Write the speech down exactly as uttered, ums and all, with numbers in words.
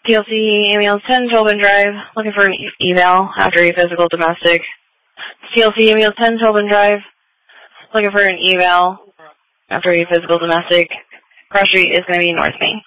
T L C ambulance ten, Tobin Drive, looking for an e- eval after a physical domestic. T L C ambulance ten, Tobin Drive, looking for an eval after a physical domestic. Cross street is going to be North Main.